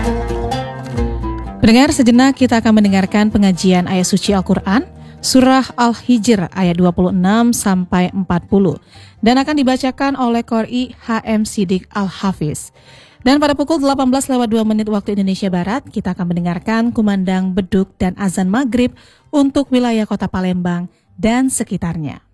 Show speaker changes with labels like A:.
A: Pendengar, sejenak kita akan mendengarkan pengajian ayat suci Al-Quran, Surah Al-Hijr ayat 26 sampai 40, dan akan dibacakan oleh Qori HM Sidik Al-Hafiz. Dan pada pukul 18:02 waktu Indonesia Barat, kita akan mendengarkan kumandang beduk dan azan maghrib untuk wilayah kota Palembang dan sekitarnya.